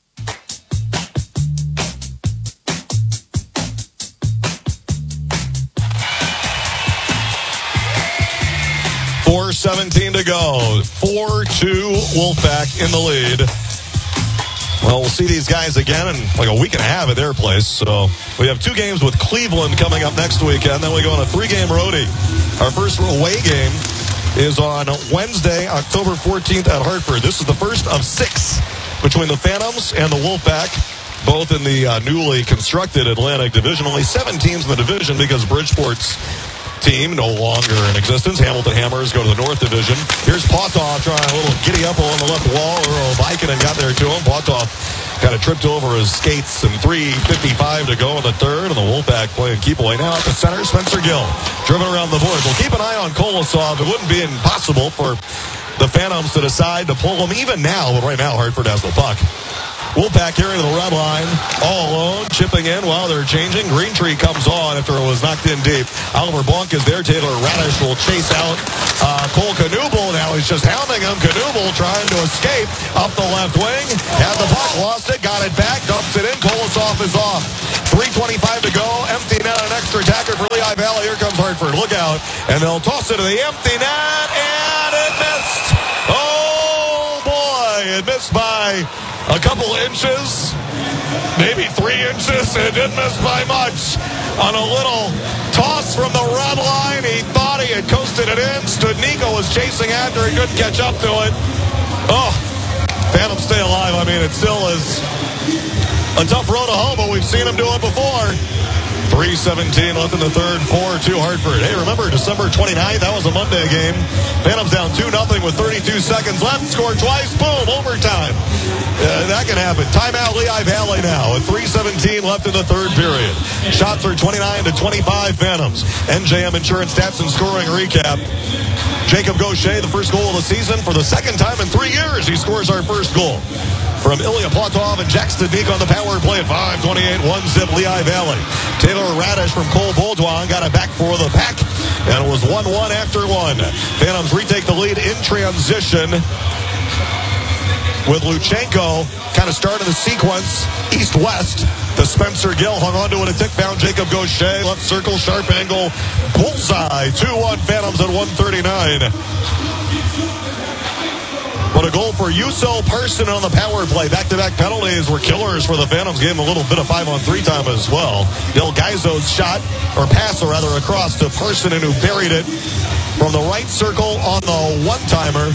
4:17 to go. 4-2 Wolfpack in the lead. Well, we'll see these guys again in like a week and a half at their place. So we have 2 games with Cleveland coming up next weekend. Then we go on a 3-game roadie. Our first away game is on Wednesday, October 14th at Hartford. This is the first of 6 between the Phantoms and the Wolfpack, both in the newly constructed Atlantic Division. Only 7 teams in the division because Bridgeport's team no longer in existence. Hamilton Hammers go to the North Division. Here's Potoff trying a little giddy up along the left wall. Earl Vikinen got there to him. Potoff kind of tripped over his skates, and 3:55 to go in the third. And the Wolfpack playing keep away now at the center. Spencer Gill driven around the boards. We'll keep an eye on Kolosov. It wouldn't be impossible for the Phantoms to decide to pull him even now, but right now Hartford has the puck. Wolfpack here into the red line, all alone, chipping in while they're changing. Greentree comes on after it was knocked in deep. Oliver Blanc is there. Taylor Radish will chase out Cole Knuble. Now he's just hounding him. Knuble trying to escape up the left wing. Had the puck, lost it, got it back, dumps it in. Kolosov is off. 3:25 to go. Empty net, an extra attacker for Lehigh Valley. Here comes Hartford. Look out. And they'll toss it to the empty net, and it missed. Oh, boy. It missed by a couple inches, maybe 3 inches. It didn't miss by much. On a little toss from the red line, he thought he had coasted it in. Studnicka was chasing after. He couldn't catch up to it. Oh, Phantoms stay alive. I mean, it still is a tough road to hoe, but we've seen him do it before. 3:17 left in the third, 4-2 Hartford. Hey, remember December 29th? That was a Monday game. Phantoms down 2-0 with 32 seconds left. Scored twice. Boom, overtime. That can happen. Timeout Lehigh Valley now with 3:17 left in the third period. Shots are 29-25 Phantoms. NJM Insurance stats and scoring recap. Jacob Gaucher, the first goal of the season for the second time in 3 years. He scores our first goal. From Ilya Platov and Jack Studnicka on the power play at 5:28, 1-zip Lehigh Valley. Taylor Radish from Cole Baudouin got it back for the Pack, and it was 1-1 after 1. Phantoms retake the lead in transition with Luchenko kind of starting the sequence east-west. The Spencer Gill hung onto it. A tick found Jacob Gaucher. Left circle, sharp angle, bullseye. 2-1 Phantoms at 1:39. But a goal for Yuso Parson on the power play. Back-to-back penalties were killers for the Phantoms. Gave him a little bit of 5-on-3 time as well. Del Gaizo's shot, or pass, or rather, across to Parson, who buried it from the right circle on the one-timer.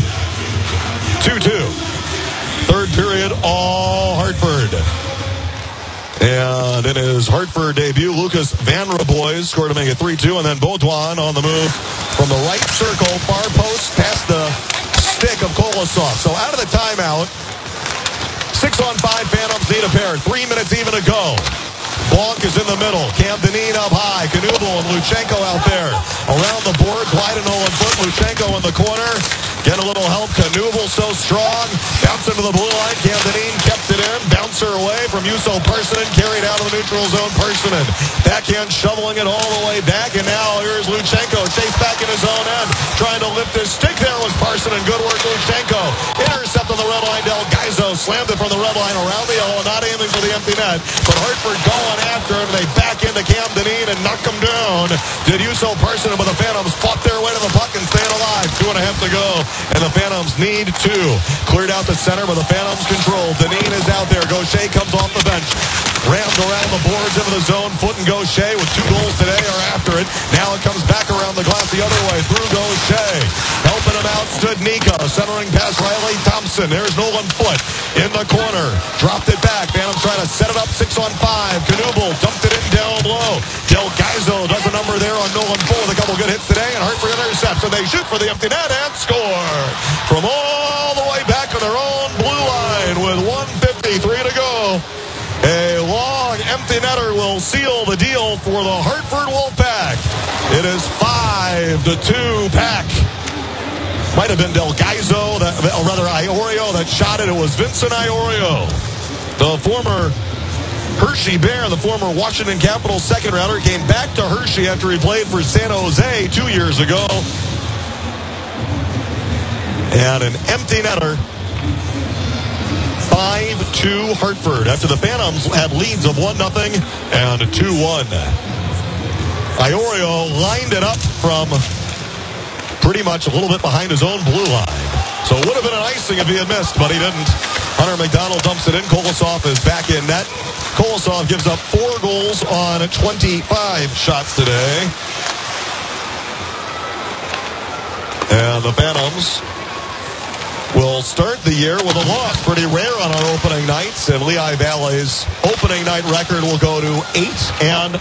2-2. Third period, all Hartford. And in his Hartford debut, Lucas Van Rooiboijs scored to make it 3-2, and then Baudouin on the move from the right circle, far post, past the stick of Kolosov. So out of the timeout, 6-on-5, Phantoms need a pair. 3 minutes even to go. Blanc is in the middle. Cam Dineen up high. Knuble and Luchenko out there. Around the boards, wide and Nolan Foot. Luchenko in the corner. Get a little help. Knuble so strong. Bounce into the blue line. Cam Dineen kept it in. Bouncer away from Juuso Parssinen. Carried out of the neutral zone. Parssinen. Backhand shoveling it all the way back. And now here's Luchenko. Chased back in his own end. Trying to lift his stick there was Parssinen. Good work, Luchenko. Intercept on the red line. Del Gaizo slammed it from the red line around the yellow. Not aiming for the empty net. But Hartford going after him. They back into Cam Dineen and knock him down. Did Juuso Parssinen, but the Phantoms fought their way to the puck and staying alive. 2.5 to go. And the Phantoms need 2. Cleared out the center, but the Phantoms control. Dineen is out there. Gaucher comes off the bench. Rammed around the boards into the zone. Foot and Gaucher with 2 goals today are after it. Now it comes back around the glass the other way through Gaucher. Helping him out stood Nika. Centering past Riley Thompson. There's Nolan Foot in the corner. Dropped it back. Phantoms trying to set it up 6-on-5. Knuble dumped it in down low. Del Gaizo does a number there on Nolan Foot with a couple good hits today. And Hartford intercepts. And they shoot for the empty net and score. From all the way back on their own blue line with 1:53 to go. A long empty netter will seal the deal for the Hartford Wolfpack. It is 5-2 Pack. Might have been Del Gaizo, or rather Iorio that shot it. It was Vincent Iorio, the former Hershey Bear, the former Washington Capitals second rounder, came back to Hershey after he played for San Jose 2 years ago. And an empty netter. 5-2 Hartford after the Phantoms had leads of 1-0 and 2-1. Iorio lined it up from pretty much a little bit behind his own blue line. So it would have been an icing if he had missed, but he didn't. Hunter McDonald dumps it in. Kolosov is back in net. Kolosov gives up 4 goals on 25 shots today. And the Phantoms will start the year with a loss. Pretty rare on our opening nights. And Lehigh Valley's opening night record will go to 8-5.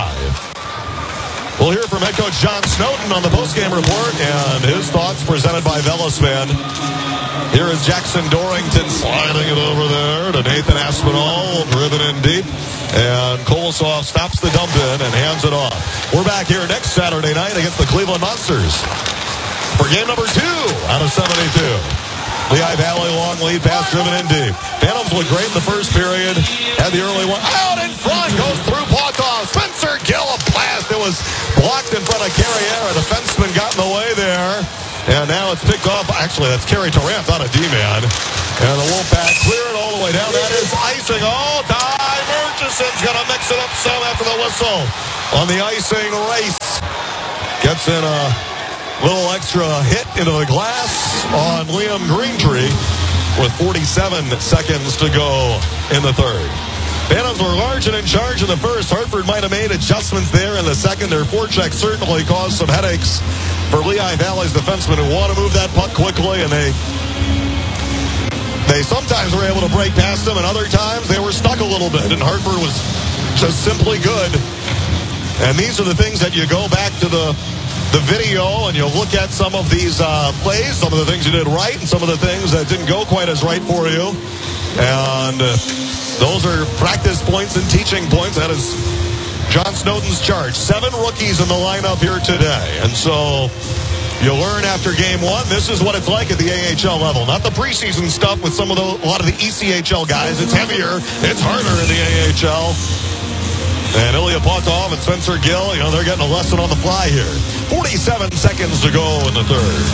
We'll hear from head coach John Snowden on the postgame report and his thoughts presented by Velaspan. Here is Jackson Dorrington sliding it over there to Nathan Aspinall, driven in deep. And Kolosov stops the dump in and hands it off. We're back here next Saturday night against the Cleveland Monsters for game number 2 out of 72. Lehigh Valley long lead pass driven in deep. Phantoms look great in the first period. Had the early one out in front. Goes through Pautov. Spencer Gill, a blast. It was blocked in front of Carriere. The defenseman got in the way there. And now it's picked off. Actually, that's Kerry Torrance on a D-man. And the Wolfpack clear it all the way down. That is icing. Oh, Ty Murchison's going to mix it up some after the whistle. On the icing race. Gets in a little extra hit into the glass on Liam Greentree with 47 seconds to go in the third. Phantoms were large and in charge in the first. Hartford might have made adjustments there in the second. Their forecheck certainly caused some headaches for Lehigh Valley's defensemen who want to move that puck quickly, and they sometimes were able to break past them, and other times they were stuck a little bit, and Hartford was just simply good. And these are the things that you go back to the video and you look at some of these plays, some of the things you did right and some of the things that didn't go quite as right for you. And those are practice points and teaching points. That is John Snowden's charge. 7 rookies in the lineup here today. And so you learn after game 1, this is what it's like at the AHL level. Not the preseason stuff with a lot of the ECHL guys. It's heavier. It's harder in the AHL. And Ilya Pautov and Spencer Gill, they're getting a lesson on the fly here. 47 seconds to go in the third.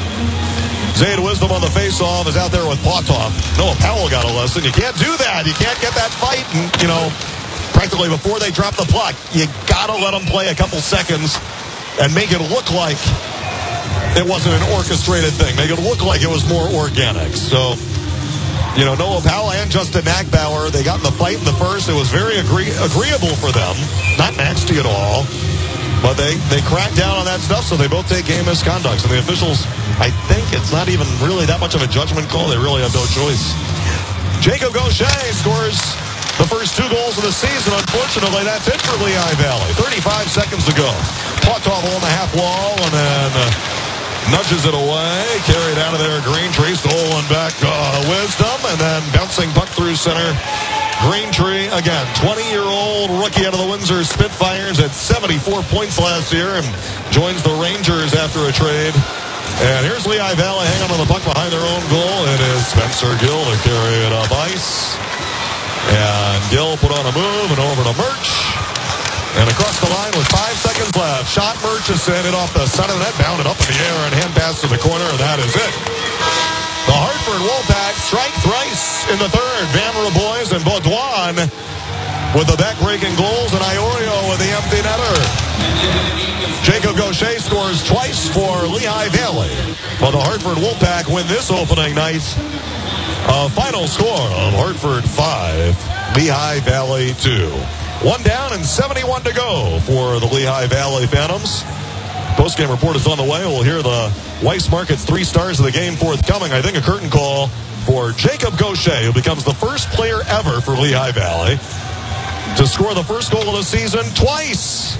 Zayd Wisdom on the faceoff is out there with Pautov. Noah Powell got a lesson. You can't do that. You can't get that fight. And, practically before they drop the puck, you got to let them play a couple seconds and make it look like it wasn't an orchestrated thing. Make it look like it was more organic. So, Noah Powell and Justin Nackbauer, they got in the fight in the first. It was very agreeable for them. Not nasty at all. But they cracked down on that stuff, so they both take game misconducts. And the officials, I think it's not even really that much of a judgment call. They really have no choice. Jacob Gaucher scores the first 2 goals of the season. Unfortunately, that's it for Lehigh Valley. 35 seconds to go. Potov on the half wall and then nudges it away. Carried out of there. Greentree stole one back. Wisdom and then bouncing puck through center. Greentree, again, 20-year-old rookie out of the Windsor Spitfires at 74 points last year and joins the Rangers after a trade. And here's Lehigh Valley hanging on the puck behind their own goal. It is Spencer Gill to carry it up ice. And Gill put on a move and over to Murch. And across the line with 5 seconds left. Shot Murchison, it off the side of the net, bounded up in the air and hand pass to the corner, and that is it. The Hartford Wolfpack strike thrice in the third. Van Rabois and Baudouin with the back-breaking goals, and Iorio with the empty netter. Jacob Gaucher scores twice for Lehigh Valley. But the Hartford Wolfpack win this opening night. Final score of Hartford 5, Lehigh Valley 2. 1 down and 71 to go for the Lehigh Valley Phantoms. Post-game report is on the way. We'll hear the Weiss Markets 3 stars of the game forthcoming. I think a curtain call for Jacob Gaucher, who becomes the first player ever for Lehigh Valley to score the first goal of the season twice.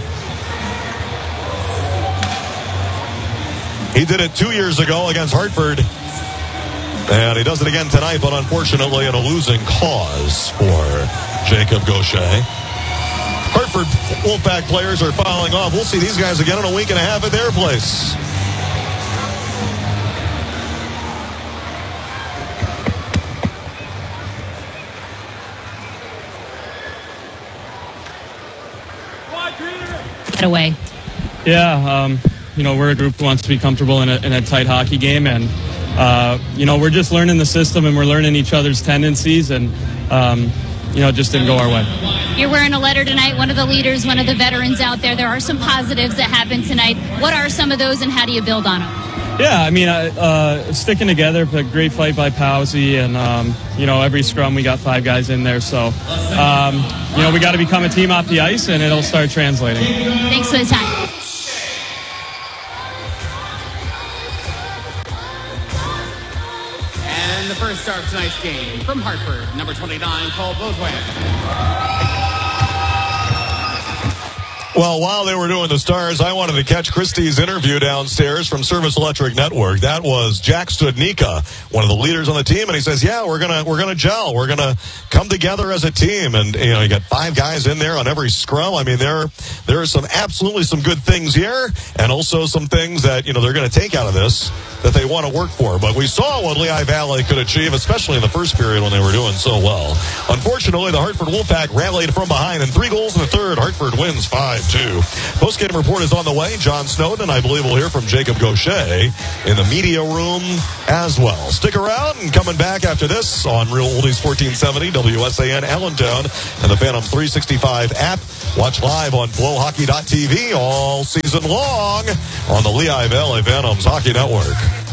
He did it 2 years ago against Hartford. And he does it again tonight, but unfortunately in a losing cause for Jacob Gaucher. Hartford Wolfpack players are filing off. We'll see these guys again in a week and a half at their place. Away. Yeah, we're a group who wants to be comfortable in a tight hockey game, and we're just learning the system and we're learning each other's tendencies, and just didn't go our way. You're wearing a letter tonight, one of the leaders, one of the veterans out there. There are some positives that happened tonight. What are some of those and how do you build on them? Yeah, sticking together, a great fight by Powsey, and, every scrum we got 5 guys in there. So, we got to become a team off the ice, and it'll start translating. Thanks for the time. And the first start of tonight's game from Hartford, number 29, Cole Baudouin. Well, while they were doing the stars, I wanted to catch Christie's interview downstairs from Service Electric Network. That was Jack Studnicka, one of the leaders on the team, and he says, "Yeah, we're gonna gel. We're gonna come together as a team." And you got 5 guys in there on every scrum. I mean, there are some good things here, and also some things that they're going to take out of this that they want to work for. But we saw what Lehigh Valley could achieve, especially in the first period when they were doing so well. Unfortunately, the Hartford Wolfpack rallied from behind, and 3 goals in the third. Hartford wins 5-2. Post-game report is on the way. John Snowden, I believe we'll hear from Jacob Gaucher in the media room as well. Stick around, and coming back after this on Real Oldies 1470, WSAN Allentown, and the Phantom 365 app. Watch live on flowhockey.tv all season long on the Lehigh Valley Phantoms Hockey Network.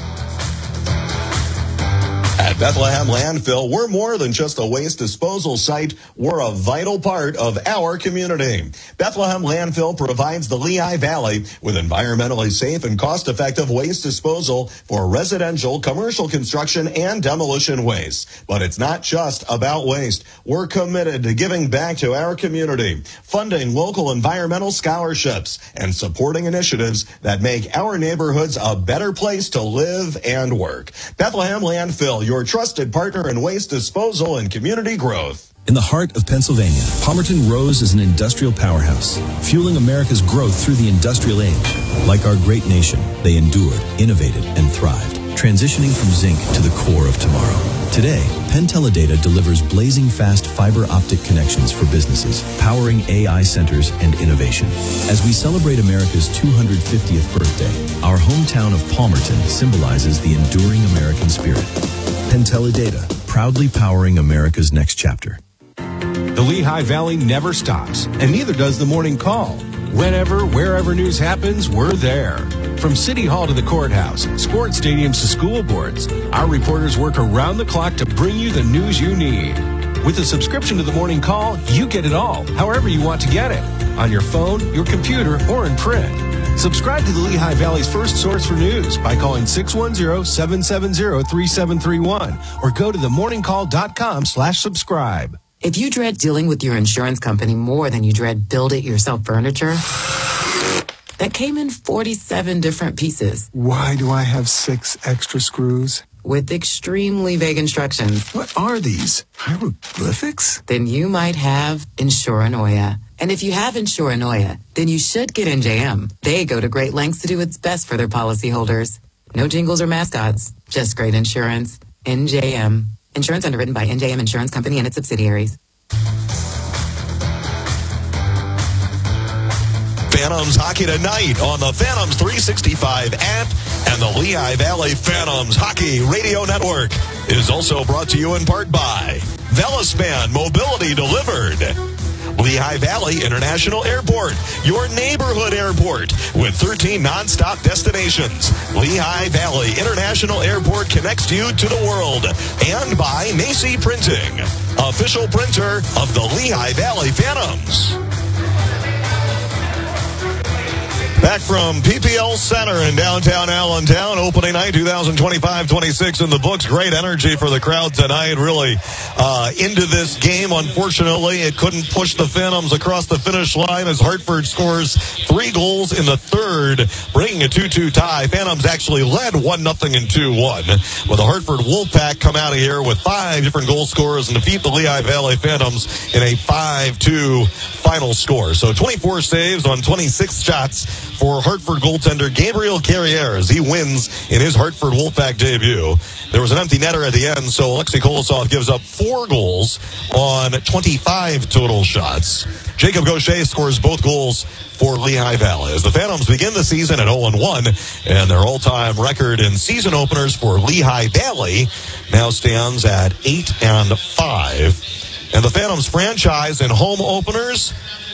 At Bethlehem Landfill, we're more than just a waste disposal site. We're a vital part of our community. Bethlehem Landfill provides the Lehigh Valley with environmentally safe and cost-effective waste disposal for residential, commercial construction, and demolition waste. But it's not just about waste. We're committed to giving back to our community, funding local environmental scholarships, and supporting initiatives that make our neighborhoods a better place to live and work. Bethlehem Landfill, your trusted partner in waste disposal and community growth. In the heart of Pennsylvania, Palmerton rose as an industrial powerhouse, fueling America's growth through the industrial age. Like our great nation, they endured, innovated, and thrived, transitioning from zinc to the core of tomorrow. Today, Penn Teledata delivers blazing fast fiber optic connections for businesses, powering AI centers and innovation. As we celebrate America's 250th birthday, our hometown of Palmerton symbolizes the enduring American spirit. Penn Teledata, proudly powering America's next chapter. The Lehigh Valley never stops, and neither does the Morning Call. Whenever, wherever news happens, we're there. From City Hall to the courthouse, sports stadiums to school boards, our reporters work around the clock to bring you the news you need. With a subscription to the Morning Call, you get it all, however you want to get it. On your phone, your computer, or in print. Subscribe to the Lehigh Valley's first source for news by calling 610-770-3731 or go to themorningcall.com/subscribe. If you dread dealing with your insurance company more than you dread build-it-yourself furniture, that came in 47 different pieces. Why do I have 6 extra screws? With extremely vague instructions. What are these? Hieroglyphics? Then you might have Insuranoia. And if you have Insuranoia, then you should get NJM. They go to great lengths to do its best for their policyholders. No jingles or mascots, just great insurance. NJM. Insurance underwritten by NJM Insurance Company and its subsidiaries. Phantoms hockey tonight on the Phantoms 365 app, and the Lehigh Valley Phantoms Hockey Radio Network is also brought to you in part by Velispan Mobility Delivered, Lehigh Valley International Airport, your neighborhood airport with 13 nonstop destinations. Lehigh Valley International Airport connects you to the world. And by Macy Printing, official printer of the Lehigh Valley Phantoms. Back from PPL Center in downtown Allentown, opening night 2025-26 in the books. Great energy for the crowd tonight. Really into this game. Unfortunately, it couldn't push the Phantoms across the finish line as Hartford scores 3 goals in the third, bringing a 2-2 tie. Phantoms actually led 1-0 and 2-1. But the Hartford Wolfpack come out of here with 5 different goal scorers and defeat the Lehigh Valley Phantoms in a 5-2 final score. So 24 saves on 26 shots for Hartford goaltender Gabriel Carrier as he wins in his Hartford Wolfpack debut. There was an empty netter at the end, so Alexei Kolosov gives up 4 goals on 25 total shots. Jacob Gaucher scores both goals for Lehigh Valley as the Phantoms begin the season at 0-1, and their all-time record in season openers for Lehigh Valley now stands at 8-5. And the Phantoms franchise in home openers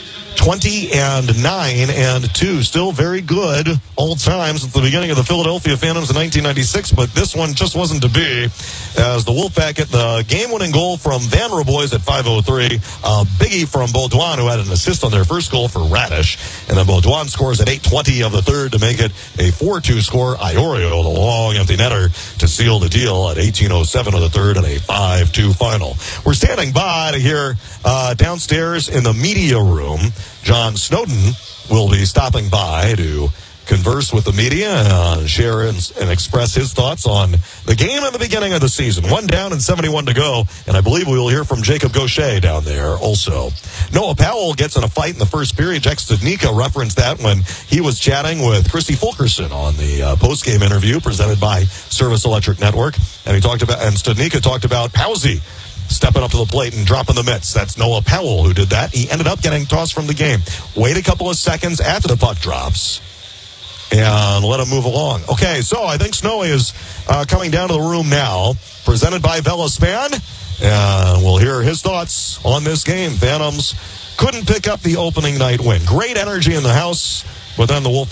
20-9-2, still very good all time since the beginning of the Philadelphia Phantoms in 1996, but this one just wasn't to be as the Wolfpack get the game-winning goal from Van Roboys at 5:03, biggie from Baudouin, who had an assist on their first goal for Radish, and then Baudouin scores at 8:20 of the third to make it a 4-2 score. Iorio, the long empty netter, to seal the deal at 18:07 of the third and a 5-2 final. We're standing by to hear downstairs in the media room. John Snowden will be stopping by to converse with the media, share and express his thoughts on the game at the beginning of the season. 1 down and 71 to go, and I believe we will hear from Jacob Gaucher down there also. Noah Powell gets in a fight in the first period. Jack Studnicka referenced that when he was chatting with Christy Fulkerson on the post-game interview presented by Service Electric Network, and Studnicka talked about Powsey stepping up to the plate and dropping the mitts. That's Noah Powell who did that. He ended up getting tossed from the game. Wait a couple of seconds after the puck drops and let him move along. Okay, so I think Snowy is coming down to the room now, presented by Velispan, and we'll hear his thoughts on this game. Phantoms couldn't pick up the opening night win. Great energy in the house, but then the Wolf